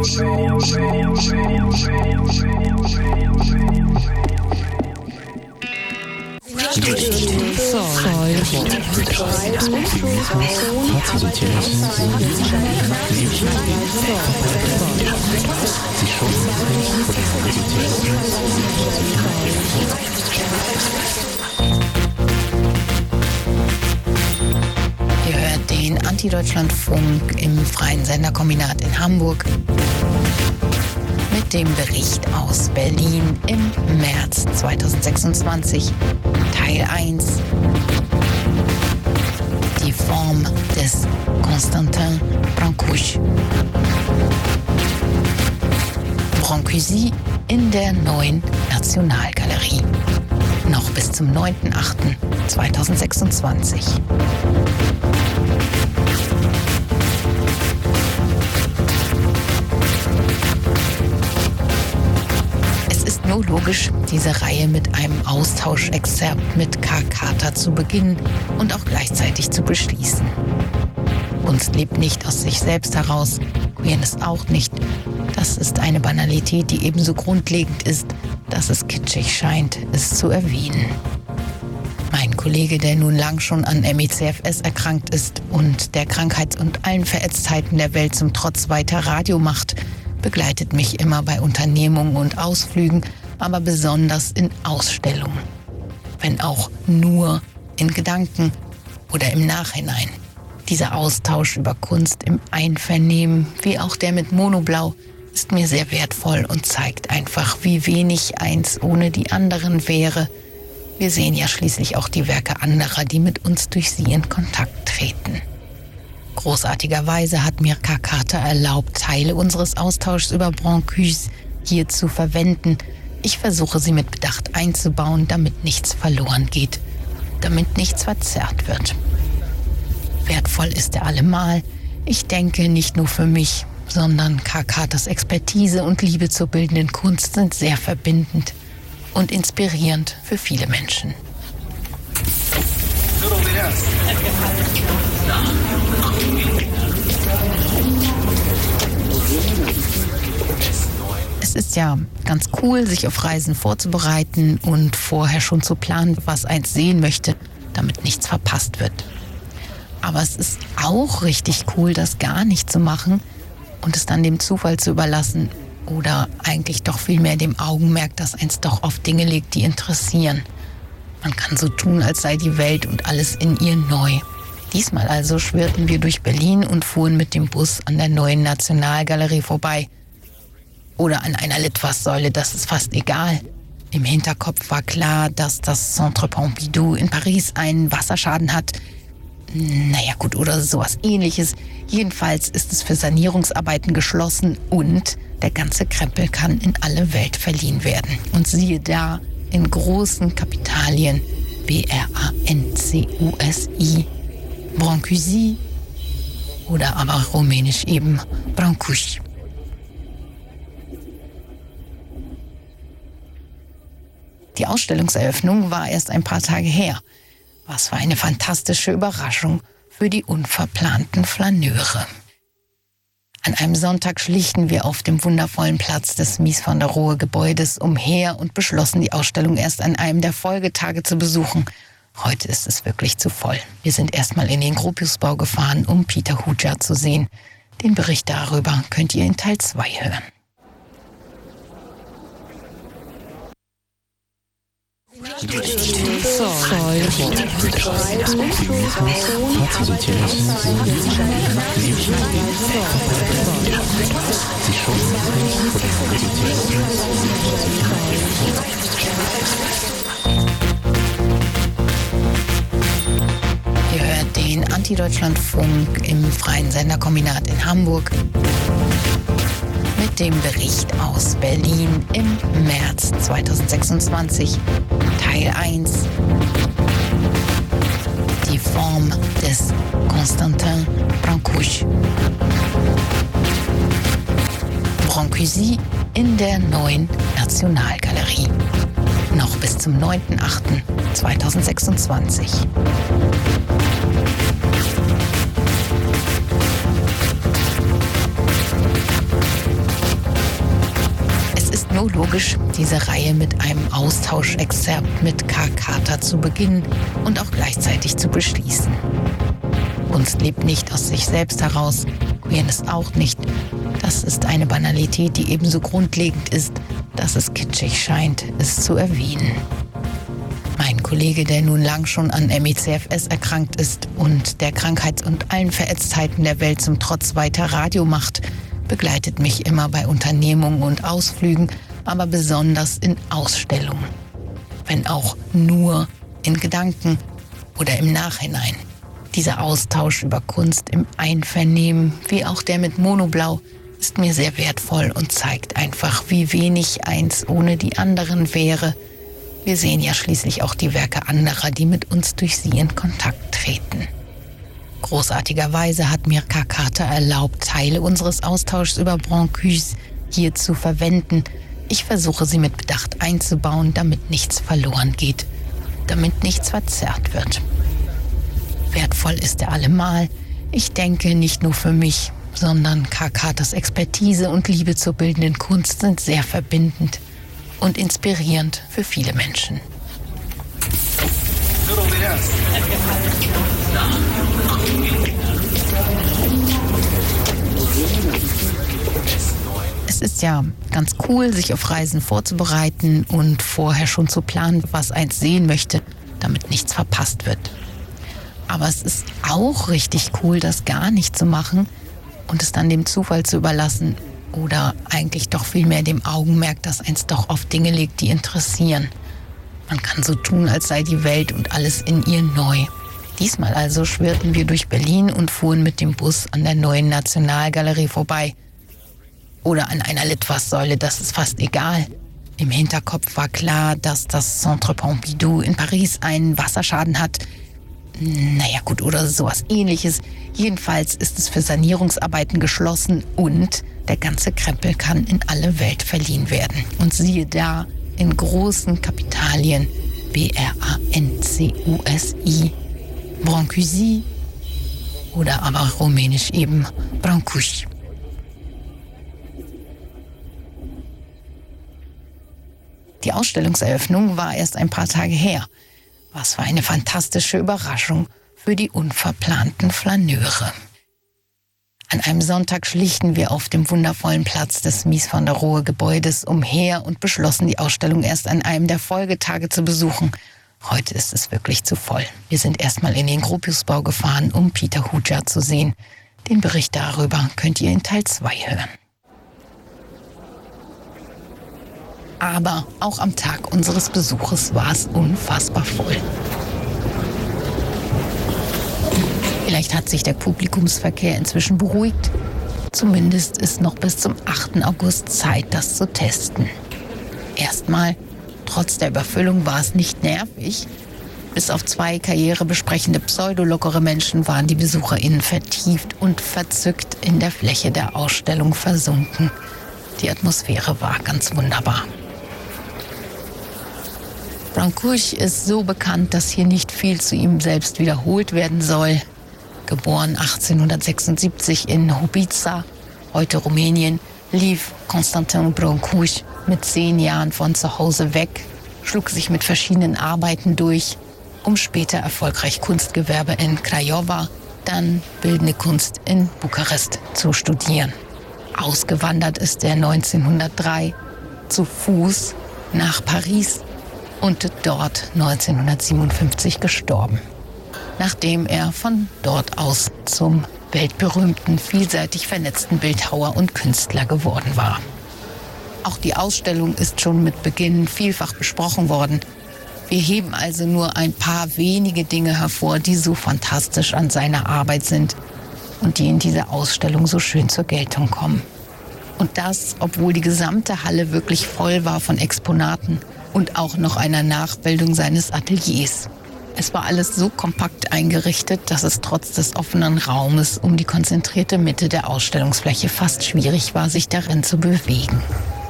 Ihr hört den Anti-Deutschland-Funk im Freien Senderkombinat in Hamburg mit dem Bericht aus Berlin im März 2026, Teil 1. Die Form des Constantin Brancusi. Brancusi in der Neuen Nationalgalerie. Noch bis zum 9.8.2026. Es ist nur logisch, diese Reihe mit einem Austauschexzerpt mit K. Carter zu beginnen und auch gleichzeitig zu beschließen. Kunst lebt nicht aus sich selbst heraus, Queerness auch nicht. Das ist eine Banalität, die ebenso grundlegend ist, dass es kitschig scheint, es zu erwähnen. Mein Kollege, der nun lang schon an ME/CFS erkrankt ist und der Krankheit und allen Verätztheiten der Welt zum Trotz weiter Radio macht, begleitet mich immer bei Unternehmungen und Ausflügen, aber besonders in Ausstellungen. Wenn auch nur in Gedanken oder im Nachhinein. Dieser Austausch über Kunst im Einvernehmen, wie auch der mit Monoblau, ist mir sehr wertvoll und zeigt einfach, wie wenig eins ohne die anderen wäre. Wir sehen ja schließlich auch die Werke anderer, die mit uns durch sie in Kontakt treten. Großartigerweise hat mir K. Carter erlaubt, Teile unseres Austauschs über Brancusi hier zu verwenden. Ich versuche sie mit Bedacht einzubauen, damit nichts verloren geht, damit nichts verzerrt wird. Wertvoll ist er allemal. Ich denke, nicht nur für mich, sondern K. Carters Expertise und Liebe zur bildenden Kunst sind sehr verbindend und inspirierend für viele Menschen. Es ist ja ganz cool, sich auf Reisen vorzubereiten und vorher schon zu planen, was eins sehen möchte, damit nichts verpasst wird. Aber es ist auch richtig cool, das gar nicht zu machen und es dann dem Zufall zu überlassen oder eigentlich doch vielmehr dem Augenmerk, das eins doch auf Dinge legt, die interessieren. Man kann so tun, als sei die Welt und alles in ihr neu. Diesmal also schwirrten wir durch Berlin und fuhren mit dem Bus an der Neuen Nationalgalerie vorbei. Oder an einer Litfaßsäule, das ist fast egal. Im Hinterkopf war klar, dass das Centre Pompidou in Paris einen Wasserschaden hat. Naja gut, oder sowas Ähnliches. Jedenfalls ist es für Sanierungsarbeiten geschlossen und der ganze Krempel kann in alle Welt verliehen werden. Und siehe da, in großen Kapitalien, Brancusi, Brancusi oder aber rumänisch eben Brancusi. Die Ausstellungseröffnung war erst ein paar Tage her. Was für eine fantastische Überraschung für die unverplanten Flaneure. An einem Sonntag schlichten wir auf dem wundervollen Platz des Mies van der Rohe Gebäudes umher und beschlossen, die Ausstellung erst an einem der Folgetage zu besuchen. Heute ist es wirklich zu voll. Wir sind erstmal in den Gropiusbau gefahren, um Peter Huja zu sehen. Den Bericht darüber könnt ihr in Teil 2 hören. Ihr hört den Anti-Deutschland-Funk im Freien Senderkombinat in Hamburg mit dem Bericht aus Berlin im März 2026, Teil 1. Die Form des Constantin Brancusi. Brancusi in der Neuen Nationalgalerie. Noch bis zum 9.8.2026. nur logisch, diese Reihe mit einem Austauschexzerpt mit K. Carter zu beginnen und auch gleichzeitig zu beschließen. Kunst lebt nicht aus sich selbst heraus, Queerness auch nicht. Das ist eine Banalität, die ebenso grundlegend ist, dass es kitschig scheint, es zu erwähnen. Mein Kollege, der nun lang schon an ME/CFS erkrankt ist und der Krankheit und allen Verätztheiten der Welt zum Trotz weiter Radio macht, begleitet mich immer bei Unternehmungen und Ausflügen, aber besonders in Ausstellungen. Wenn auch nur in Gedanken oder im Nachhinein. Dieser Austausch über Kunst im Einvernehmen, wie auch der mit Monoblau, ist mir sehr wertvoll und zeigt einfach, wie wenig eins ohne die anderen wäre. Wir sehen ja schließlich auch die Werke anderer, die mit uns durch sie in Kontakt treten. Großartigerweise hat mir K. Carter erlaubt, Teile unseres Austauschs über Brancusi hier zu verwenden. Ich versuche sie mit Bedacht einzubauen, damit nichts verloren geht, damit nichts verzerrt wird. Wertvoll ist er allemal. Ich denke, nicht nur für mich, sondern K. Carters Expertise und Liebe zur bildenden Kunst sind sehr verbindend und inspirierend für viele Menschen. Es ist ja ganz cool, sich auf Reisen vorzubereiten und vorher schon zu planen, was eins sehen möchte, damit nichts verpasst wird. Aber es ist auch richtig cool, das gar nicht zu machen und es dann dem Zufall zu überlassen oder eigentlich doch vielmehr dem Augenmerk, das eins doch auf Dinge legt, die interessieren. Man kann so tun, als sei die Welt und alles in ihr neu. Diesmal also schwirrten wir durch Berlin und fuhren mit dem Bus an der Neuen Nationalgalerie vorbei. Oder an einer Litfaßsäule, das ist fast egal. Im Hinterkopf war klar, dass das Centre Pompidou in Paris einen Wasserschaden hat. Naja gut, oder sowas Ähnliches. Jedenfalls ist es für Sanierungsarbeiten geschlossen und der ganze Krempel kann in alle Welt verliehen werden. Und siehe da, in großen Kapitalien, Brancusi, Brancusi oder aber rumänisch eben Brancusi. Die Ausstellungseröffnung war erst ein paar Tage her. Was für eine fantastische Überraschung für die unverplanten Flaneure. An einem Sonntag schlichten wir auf dem wundervollen Platz des Mies van der Rohe Gebäudes umher und beschlossen, die Ausstellung erst an einem der Folgetage zu besuchen. Heute ist es wirklich zu voll. Wir sind erstmal in den Gropiusbau gefahren, um Peter Hujar zu sehen. Den Bericht darüber könnt ihr in Teil 2 hören. Aber auch am Tag unseres Besuches war es unfassbar voll. Vielleicht hat sich der Publikumsverkehr inzwischen beruhigt. Zumindest ist noch bis zum 8. August Zeit, das zu testen. Erstmal, trotz der Überfüllung war es nicht nervig. Bis auf 2 karrierebesprechende pseudolockere Menschen waren die BesucherInnen vertieft und verzückt in der Fläche der Ausstellung versunken. Die Atmosphäre war ganz wunderbar. Brancusi ist so bekannt, dass hier nicht viel zu ihm selbst wiederholt werden soll. Geboren 1876 in Hobița, heute Rumänien, lief Constantin Brancusi mit 10 Jahren von zu Hause weg, schlug sich mit verschiedenen Arbeiten durch, um später erfolgreich Kunstgewerbe in Craiova, dann Bildende Kunst in Bukarest zu studieren. Ausgewandert ist er 1903 zu Fuß nach Paris und dort 1957 gestorben, nachdem er von dort aus zum weltberühmten, vielseitig vernetzten Bildhauer und Künstler geworden war. Auch die Ausstellung ist schon mit Beginn vielfach besprochen worden. Wir heben also nur ein paar wenige Dinge hervor, die so fantastisch an seiner Arbeit sind und die in dieser Ausstellung so schön zur Geltung kommen. Und das, obwohl die gesamte Halle wirklich voll war von Exponaten und auch noch einer Nachbildung seines Ateliers. Es war alles so kompakt eingerichtet, dass es trotz des offenen Raumes um die konzentrierte Mitte der Ausstellungsfläche fast schwierig war, sich darin zu bewegen.